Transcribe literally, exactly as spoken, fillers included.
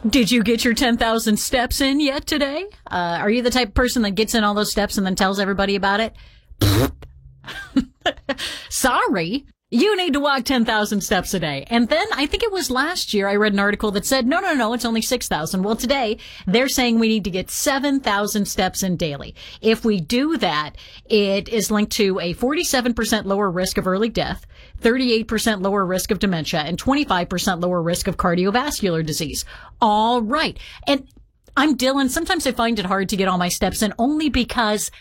Did you get your ten thousand steps in yet today? Uh, are you the type of person that gets in all those steps and then tells everybody about it? Sorry. You need to walk ten thousand steps a day. And then I think it was last year I read an article that said, no, no, no, it's only six thousand. Well, today they're saying we need to get seven thousand steps in daily. If we do that, it is linked to a forty-seven percent lower risk of early death, thirty-eight percent lower risk of dementia, and twenty-five percent lower risk of cardiovascular disease. All right. And I'm Dylan. Sometimes I find it hard to get all my steps in only because